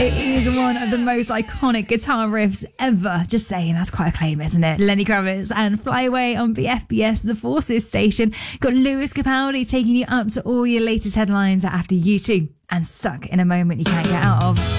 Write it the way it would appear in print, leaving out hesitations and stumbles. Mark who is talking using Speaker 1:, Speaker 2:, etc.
Speaker 1: It is one of the most iconic guitar riffs ever. Just saying, that's quite a claim, isn't it? Lenny Kravitz and Fly Away on BFBS, the Forces station. Got Lewis Capaldi taking you up to all your latest headlines after U2 and Stuck in a Moment You Can't Get Out Of.